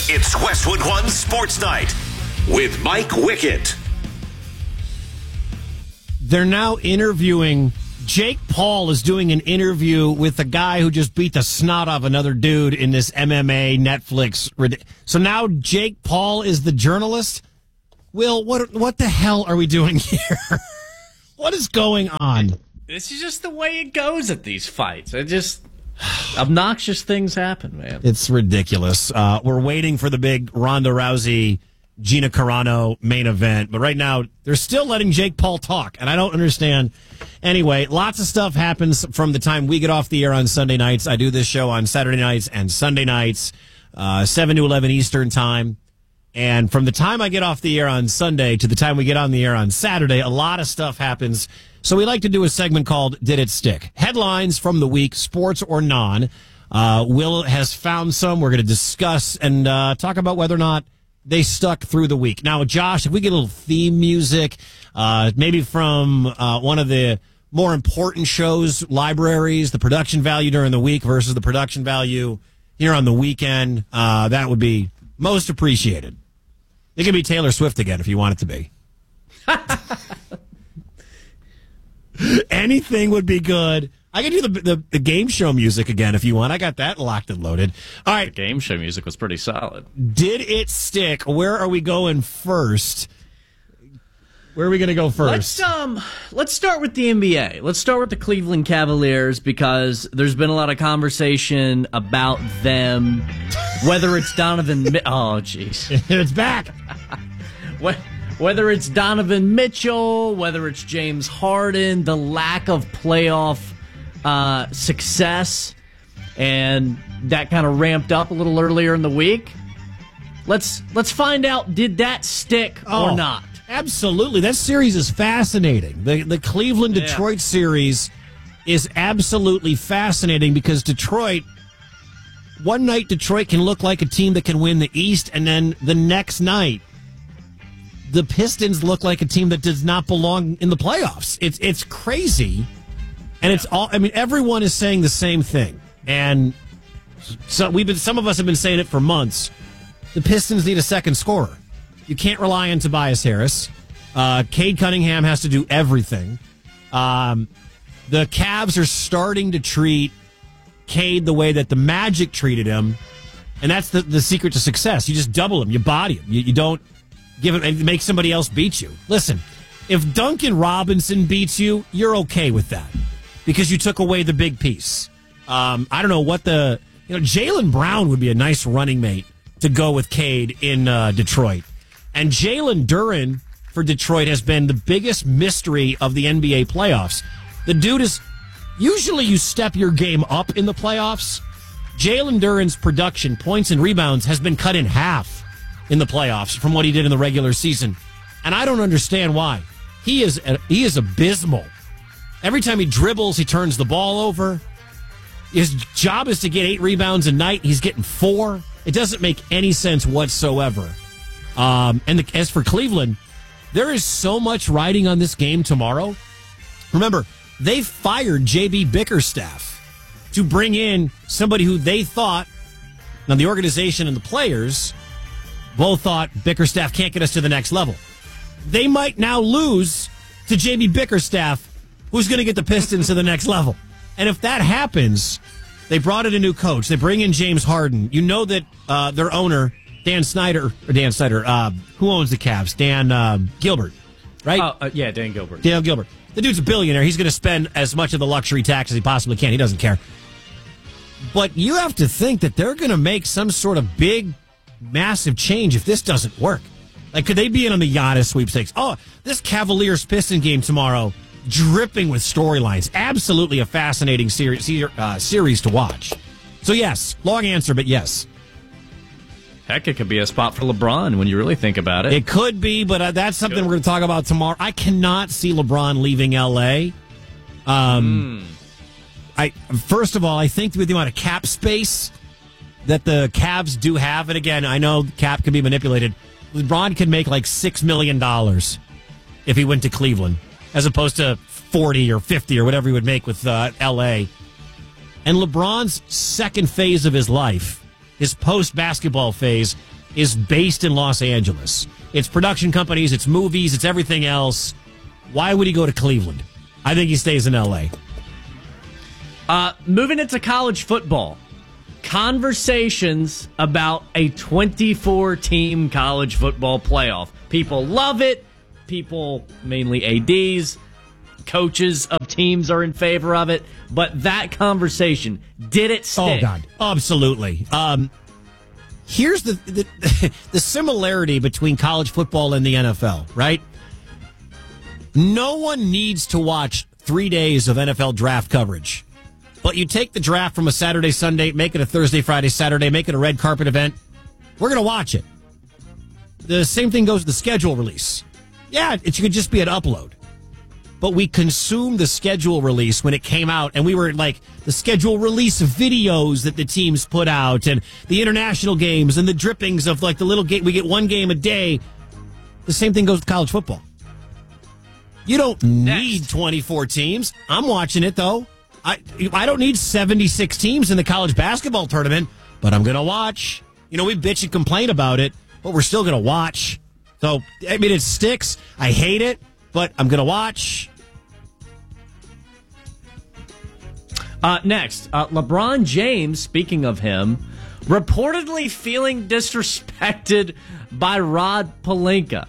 It's Westwood One Sports Night with Mike Wickett. They're now interviewing. Jake Paul is doing an interview with a guy who just beat the snot off another dude in this MMA Netflix. So now Jake Paul is the journalist? Will, what the hell are we doing here? What is going on? This is just the way it goes at these fights. It just obnoxious things happen, man. It's ridiculous. We're waiting for the big Ronda Rousey, Gina Carano main event, but right now they're still letting Jake Paul talk, and I don't understand. Anyway, lots of stuff happens from the time we get off the air on Sunday nights. I do this show on Saturday nights and Sunday nights, 7 to 11 Eastern time. And from the time I get off the air on Sunday to the time we get on the air on Saturday, a lot of stuff happens. So we like to do a segment called Did It Stick? Headlines from the week, sports or non. Will has found some. We're going to discuss and talk about whether or not they stuck through the week. Now, Josh, if we get a little theme music, maybe from one of the more important shows, libraries, the production value during the week versus the production value here on the weekend, that would be most appreciated. It could be Taylor Swift again if you want it to be. Anything would be good. I can do the game show music again if you want. I got that locked and loaded. All right. The game show music was pretty solid. Did it stick? Where are we going first? Where are we going to go first? Let's start with the NBA. Let's start with the Cleveland Cavaliers because there's been a lot of conversation about them. Whether it's Donovan... oh, jeez. It's back. Whether it's Donovan Mitchell, whether it's James Harden, the lack of playoff success, and that kind of ramped up a little earlier in the week. Let's find out, did that stick or not? Absolutely. That series is fascinating. The Cleveland-Detroit series is absolutely fascinating because Detroit, one night Detroit can look like a team that can win the East, and then the next night the Pistons look like a team that does not belong in the playoffs. It's crazy. And it's all, I mean, everyone is saying the same thing. And so some of us have been saying it for months. The Pistons need a second scorer. You can't rely on Tobias Harris. Cade Cunningham has to do everything. The Cavs are starting to treat Cade the way that the Magic treated him. And that's the secret to success. You just double him. You body him. You don't give him and make somebody else beat you. Listen, if Duncan Robinson beats you, you're okay with that because you took away the big piece. I don't know what Jaylen Brown would be a nice running mate to go with Cade in Detroit. And Jalen Duren for Detroit has been the biggest mystery of the NBA playoffs. The dude is, usually you step your game up in the playoffs. Jalen Duren's production, points and rebounds, has been cut in half in the playoffs from what he did in the regular season. And I don't understand why. He is abysmal. Every time he dribbles, he turns the ball over. His job is to get 8 rebounds a night. He's getting 4. It doesn't make any sense whatsoever. As for Cleveland, there is so much riding on this game tomorrow. Remember, they fired J.B. Bickerstaff to bring in somebody who they thought, now the organization and the players both thought Bickerstaff can't get us to the next level. They might now lose to J.B. Bickerstaff, who's going to get the Pistons to the next level. And if that happens, they brought in a new coach. They bring in James Harden. You know that their owner, Dan Snyder, who owns the Cavs? Dan Gilbert, right? Yeah, Dan Gilbert. Dan Gilbert. The dude's a billionaire. He's going to spend as much of the luxury tax as he possibly can. He doesn't care. But you have to think that they're going to make some sort of big, massive change if this doesn't work. Like, could they be in on the Giannis sweepstakes? Oh, this Cavaliers-Piston game tomorrow, dripping with storylines. Absolutely a fascinating series to watch. So, yes, long answer, but yes. Heck, it could be a spot for LeBron when you really think about it. It could be, but that's something we're going to talk about tomorrow. I cannot see LeBron leaving L.A. First of all, I think with the amount of cap space that the Cavs do have, and again, I know cap can be manipulated, LeBron could make like $6 million if he went to Cleveland, as opposed to 40 or 50 or whatever he would make with L.A. And LeBron's second phase of his life his post-basketball phase is based in Los Angeles. It's production companies, it's movies, it's everything else. Why would he go to Cleveland? I think he stays in L.A. Moving into college football. Conversations about a 24-team college football playoff. People love it. People, mainly ADs, coaches of teams are in favor of it. But that conversation, did it stick? Oh, God. Absolutely. Here's the similarity between college football and the NFL, right? No one needs to watch 3 days of NFL draft coverage. But you take the draft from a Saturday, Sunday, make it a Thursday, Friday, Saturday, make it a red carpet event. We're going to watch it. The same thing goes with the schedule release. Yeah, it could just be an upload. But we consumed the schedule release when it came out, and we were like the schedule release videos that the teams put out, and the international games, and the drippings of like the little game. We get one game a day. The same thing goes with college football. You don't need 24 teams. I'm watching it, though. I don't need 76 teams in the college basketball tournament, but I'm going to watch. You know, we bitch and complain about it, but we're still going to watch. So, I mean, it sticks. I hate it, but I'm going to watch. Next, LeBron James, speaking of him, reportedly feeling disrespected by Rod Pelinka.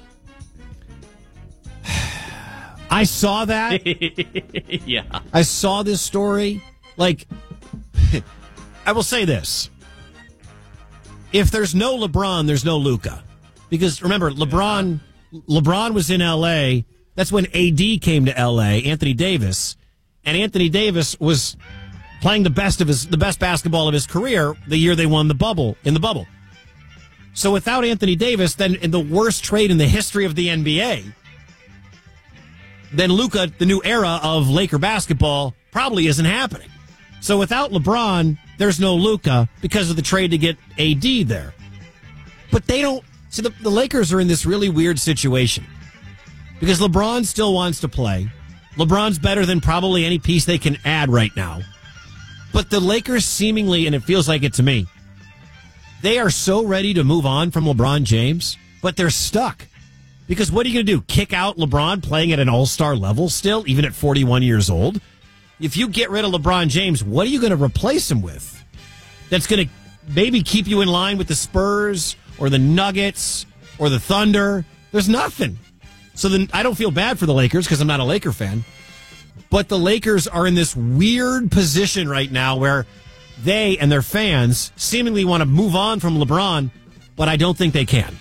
I saw that. Yeah. I saw this story. Like, I will say this. If there's no LeBron, there's no Luka. Because remember, LeBron was in L.A. That's when AD came to L.A., Anthony Davis. And Anthony Davis was playing the best basketball of his career the year they won in the bubble. So without Anthony Davis, then in the worst trade in the history of the NBA, then Luka, the new era of Laker basketball, probably isn't happening. So without LeBron, there's no Luka because of the trade to get AD there. But they don't. See, the Lakers are in this really weird situation because LeBron still wants to play. LeBron's better than probably any piece they can add right now. But the Lakers seemingly, and it feels like it to me, they are so ready to move on from LeBron James, but they're stuck. Because what are you going to do? Kick out LeBron playing at an all-star level still, even at 41 years old? If you get rid of LeBron James, what are you going to replace him with? That's going to maybe keep you in line with the Spurs or the Nuggets or the Thunder. There's nothing. So then I don't feel bad for the Lakers because I'm not a Laker fan. But the Lakers are in this weird position right now where they and their fans seemingly want to move on from LeBron, but I don't think they can.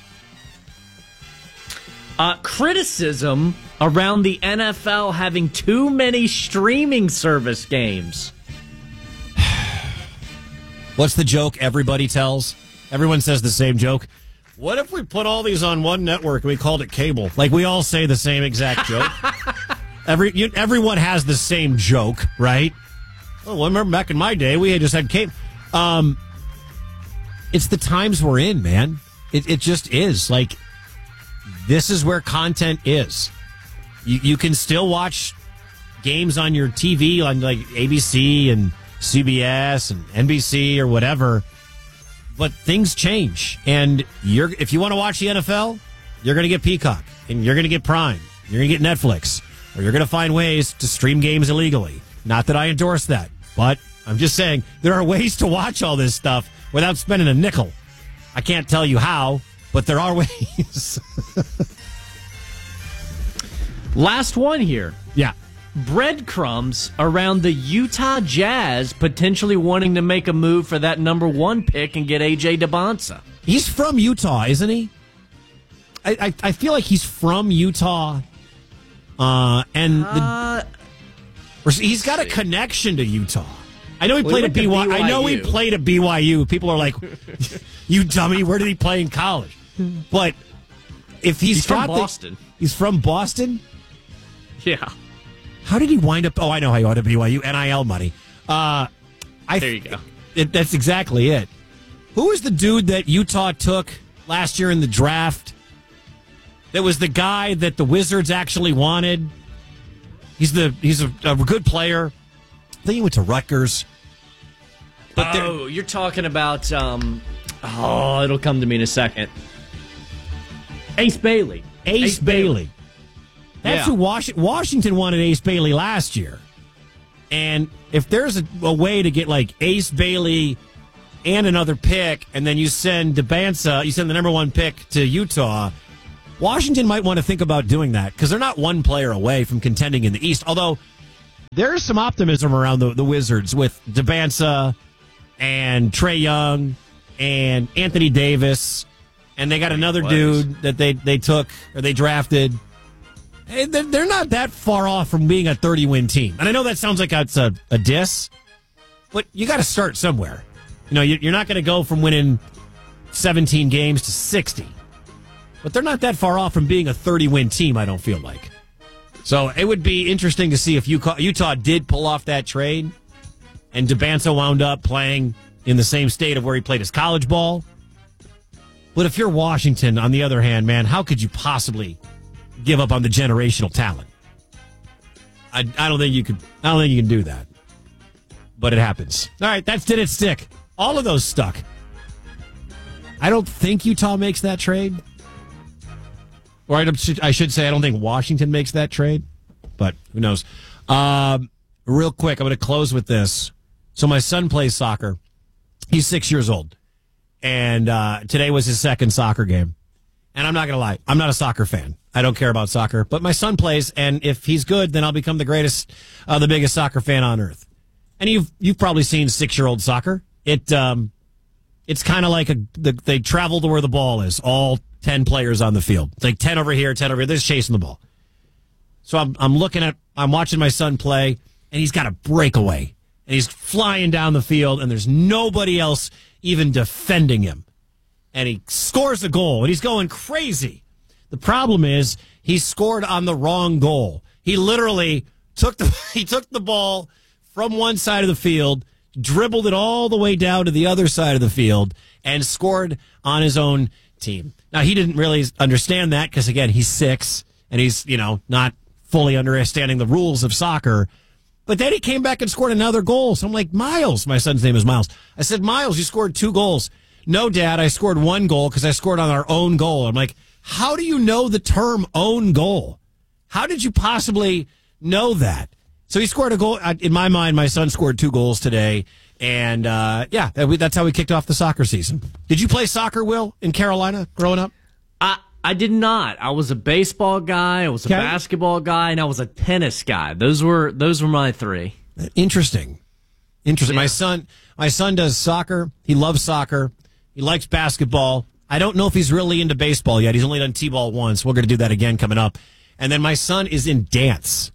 Criticism around the NFL having too many streaming service games. What's the joke everybody tells? Everyone says the same joke. What if we put all these on one network and we called it cable? Like, we all say the same exact joke. Everyone has the same joke, right? Oh, well, I remember back in my day, we just had cable. It's the times we're in, man. It just is. Like, this is where content is. You can still watch games on your TV on like ABC and CBS and NBC or whatever, but things change. And if you want to watch the NFL, you're going to get Peacock and you're going to get Prime. You're going to get Netflix, or you're going to find ways to stream games illegally. Not that I endorse that, but I'm just saying there are ways to watch all this stuff without spending a nickel. I can't tell you how, but there are ways. Last one here. Yeah. Breadcrumbs around the Utah Jazz potentially wanting to make a move for that number 1 pick and get A.J. Debonsa. He's from Utah, isn't he? I feel like he's from Utah. He's got a connection to Utah. I know he played at BYU. I know he played at BYU. People are like, "You dummy! Where did he play in college?" But if he's from Boston, he's from Boston. Yeah. How did he wind up? Oh, I know how he wound up at BYU. NIL money. There you go. That's exactly it. Who was the dude that Utah took last year in the draft? That was the guy that the Wizards actually wanted. He's a good player. I think he went to Rutgers. But you're talking about Oh, it'll come to me in a second. Ace Bailey. Ace Bailey. That's who Washington wanted Ace Bailey last year. And if there's a way to get like Ace Bailey and another pick, and then you send DeBansa, you send the number 1 pick to Utah, Washington might want to think about doing that because they're not one player away from contending in the East. Although there's some optimism around the Wizards with DeBansa and Trae Young and Anthony Davis, and they got another dude that they took or they drafted. They're not that far off from being a 30-win team. And I know that sounds like it's a diss, but you got to start somewhere. You know, you're not going to go from winning 17 games to 60. But they're not that far off from being a 30-win team, I don't feel like. So it would be interesting to see if Utah did pull off that trade and DeBansa wound up playing in the same state of where he played his college ball. But if you're Washington, on the other hand, man, how could you possibly give up on the generational talent? I don't think you could. I don't think you can do that. But it happens. All right, that's Did It Stick? All of those stuck. I don't think Utah makes that trade. Or I should say I don't think Washington makes that trade. But who knows? Real quick, I'm going to close with this. So my son plays soccer. He's 6 years old. And today was his second soccer game. And I'm not going to lie. I'm not a soccer fan. I don't care about soccer. But my son plays, and if he's good, then I'll become the biggest soccer fan on earth. And you've probably seen 6-year-old soccer. It's kind of like they travel to where the ball is. All 10 players on the field. It's like 10 over here, 10 over here. They're just chasing the ball. So I'm watching my son play, and he's got a breakaway. And he's flying down the field, and there's nobody else even defending him. And he scores a goal, and he's going crazy. The problem is he scored on the wrong goal. He literally took the ball from one side of the field, dribbled it all the way down to the other side of the field, and scored on his own team. Now, he didn't really understand that because, again, he's 6, and he's, not fully understanding the rules of soccer. But then he came back and scored another goal. So I'm like, Miles, my son's name is Miles. I said, Miles, you scored 2 goals. No, Dad, I scored 1 goal because I scored on our own goal. I'm like, how do you know the term own goal? How did you possibly know that? So he scored a goal. In my mind, my son scored 2 goals today. And, that's how we kicked off the soccer season. Did you play soccer, Will, in Carolina growing up? I did not. I was a baseball guy, I was a basketball guy, and I was a tennis guy. Those were my 3. Interesting. Yeah. My son does soccer. He loves soccer. He likes basketball. I don't know if he's really into baseball yet. He's only done T-ball once. We're going to do that again coming up. And then my son is in dance.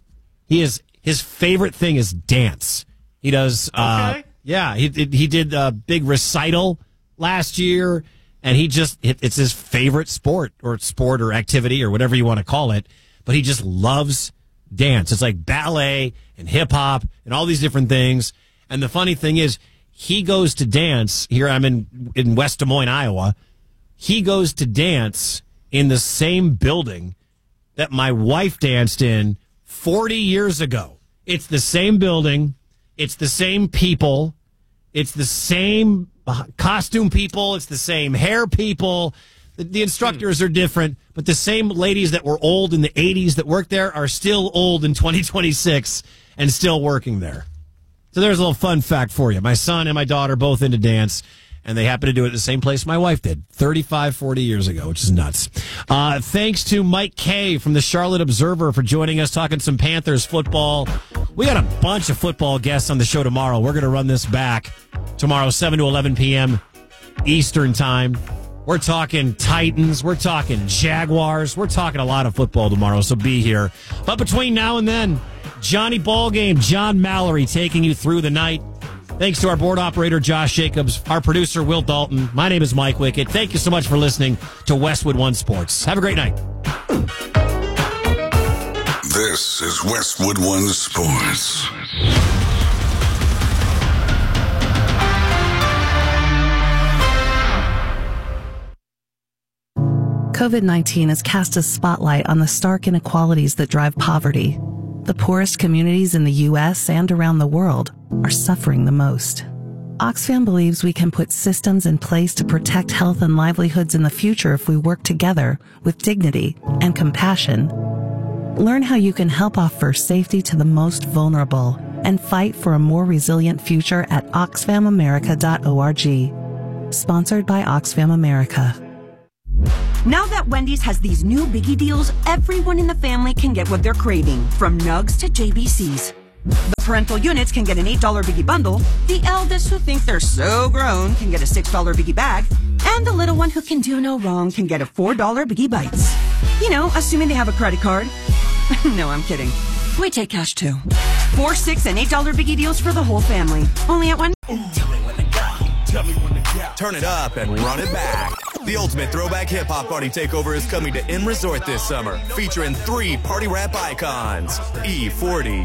His favorite thing is dance. He does. Okay. Yeah, he did a big recital last year. And it's his favorite sport or activity or whatever you want to call it. But he just loves dance. It's like ballet and hip hop and all these different things. And the funny thing is, he goes to dance. Here I'm in West Des Moines, Iowa. He goes to dance in the same building that my wife danced in 40 years ago. It's the same building. It's the same people. It's the same costume people. It's the same hair people. The instructors are different, but the same ladies that were old in the 80s that worked there are still old in 2026 and still working there. So there's a little fun fact for you. My son and my daughter both into dance, and they happen to do it at the same place my wife did 35, 40 years ago, which is nuts. Thanks to Mike Kay from the Charlotte Observer for joining us, talking some Panthers football. We got a bunch of football guests on the show tomorrow. We're going to run this back tomorrow, 7 to 11 p.m. Eastern time. We're talking Titans. We're talking Jaguars. We're talking a lot of football tomorrow, so be here. But between now and then, Johnny Ballgame, John Mallory taking you through the night. Thanks to our board operator, Josh Jacobs, our producer, Will Dalton. My name is Mike Wickett. Thank you so much for listening to Westwood One Sports. Have a great night. This is Westwood One Sports. COVID-19 has cast a spotlight on the stark inequalities that drive poverty. The poorest communities in the U.S. and around the world are suffering the most. Oxfam believes we can put systems in place to protect health and livelihoods in the future if we work together with dignity and compassion. Learn how you can help offer safety to the most vulnerable and fight for a more resilient future at oxfamamerica.org. Sponsored by Oxfam America. Now that Wendy's has these new biggie deals, everyone in the family can get what they're craving, from nugs to JBCs. The parental units can get an $8 biggie bundle, the eldest who think they're so grown can get a $6 biggie bag, and the little one who can do no wrong can get a $4 biggie bites. You know, assuming they have a credit card. No, I'm kidding. We take cash too. 4, 6, and $8 biggie deals for the whole family. Only at one. Turn it up and run it back. The ultimate throwback hip-hop party takeover is coming to M Resort this summer, featuring 3 party rap icons, E40,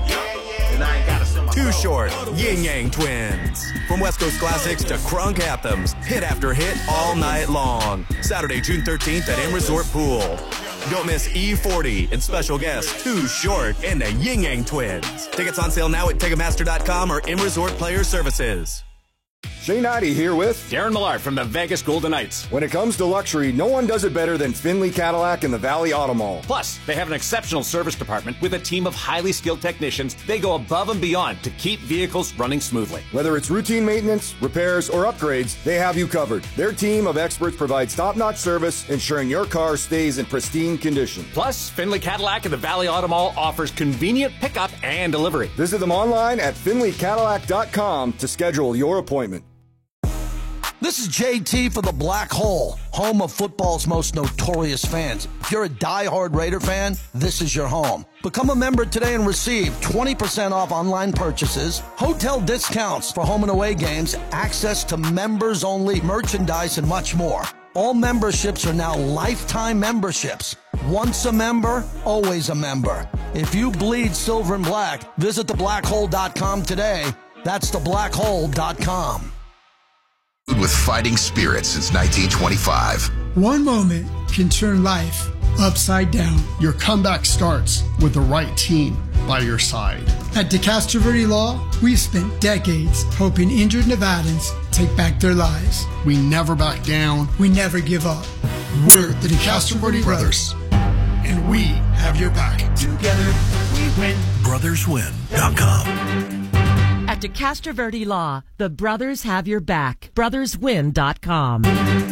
Too Short, Yin Yang Twins. From West Coast classics to crunk anthems, hit after hit all night long. Saturday, June 13th at M Resort Pool. Don't miss E40 and special guests Too Short and the Yin Yang Twins. Tickets on sale now at Ticketmaster.com or M Resort Player Services. Jay Knighty here with Darren Millard from the Vegas Golden Knights. When it comes to luxury, no one does it better than Finley Cadillac and the Valley Auto Mall. Plus, they have an exceptional service department with a team of highly skilled technicians. They go above and beyond to keep vehicles running smoothly. Whether it's routine maintenance, repairs, or upgrades, they have you covered. Their team of experts provides top-notch service, ensuring your car stays in pristine condition. Plus, Finley Cadillac and the Valley Auto Mall offers convenient pickup and delivery. Visit them online at finleycadillac.com to schedule your appointment. This is JT for the Black Hole, home of football's most notorious fans. If you're a diehard Raider fan, this is your home. Become a member today and receive 20% off online purchases, hotel discounts for home and away games, access to members-only merchandise, and much more. All memberships are now lifetime memberships. Once a member, always a member. If you bleed silver and black, visit theblackhole.com today. That's theblackhole.com. With fighting spirit since 1925. One moment can turn life upside down. Your comeback starts with the right team by your side. At DeCastro Verde Law, we've spent decades helping injured Nevadans take back their lives. We never back down. We never give up. We're the DeCastro Verde Brothers, and we have your back. Together we win. BrothersWin.com. At DeCastro Verde Law, the brothers have your back. BrothersWin.com.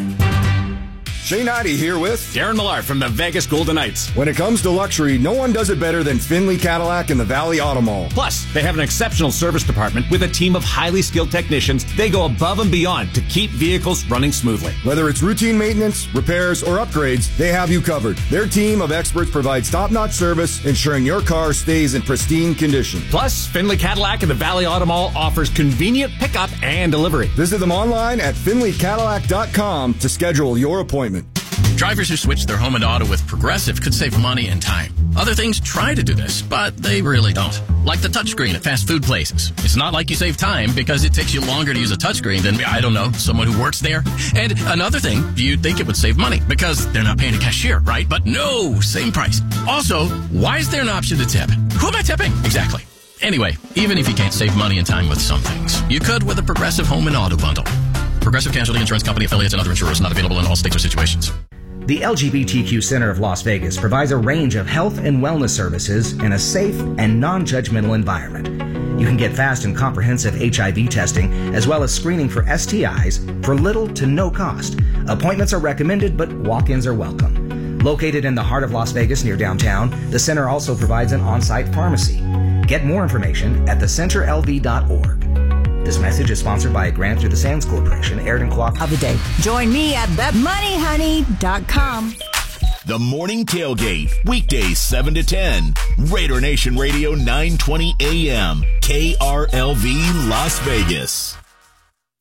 Jay Knighty here with Darren Millard from the Vegas Golden Knights. When it comes to luxury, no one does it better than Finley Cadillac and the Valley Auto Mall. Plus, they have an exceptional service department with a team of highly skilled technicians. They go above and beyond to keep vehicles running smoothly. Whether it's routine maintenance, repairs, or upgrades, they have you covered. Their team of experts provides top-notch service, ensuring your car stays in pristine condition. Plus, Finley Cadillac and the Valley Auto Mall offers convenient pickup and delivery. Visit them online at finleycadillac.com to schedule your appointment. Drivers who switch their home and auto with Progressive could save money and time. Other things try to do this, but they really don't. Like the touchscreen at fast food places. It's not like you save time because it takes you longer to use a touchscreen than, I don't know, someone who works there. And another thing, you'd think it would save money because they're not paying a cashier, right? But no, same price. Also, why is there an option to tip? Who am I tipping? Exactly. Anyway, even if you can't save money and time with some things, you could with a Progressive home and auto bundle. Progressive Casualty Insurance Company affiliates and other insurers not available in all states or situations. The LGBTQ Center of Las Vegas provides a range of health and wellness services in a safe and non-judgmental environment. You can get fast and comprehensive HIV testing as well as screening for STIs for little to no cost. Appointments are recommended, but walk-ins are welcome. Located in the heart of Las Vegas near downtown, the center also provides an on-site pharmacy. Get more information at thecenterlv.org. This message is sponsored by a grant through the Sands Corporation, aired in cooperation. Of the day. Join me at BetMoneyHoney.com. The Morning Tailgate, weekdays 7 to 10. Raider Nation Radio 920 AM, KRLV Las Vegas.